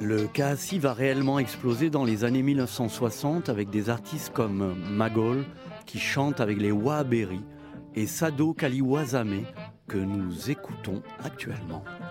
Le KASI va réellement exploser dans les années 1960 avec des artistes comme Magol qui chantent avec les Wahhaberi et Sado Kaliwazame que nous écoutons actuellement.